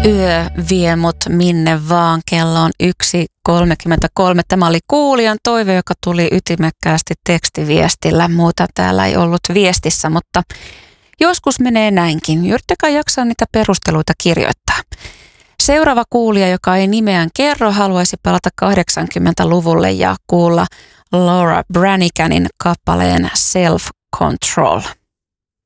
Yö vie mut minne vaan, kello on 1.33. Tämä oli kuulijan toive, joka tuli ytimekkäästi tekstiviestillä. Muuta täällä ei ollut viestissä, mutta joskus menee näinkin. Yrittäkää jaksaa niitä perusteluita kirjoittaa. Seuraava kuulija, joka ei nimeään kerro, haluaisi palata 80-luvulle ja kuulla Laura Braniganin kappaleen Self Control.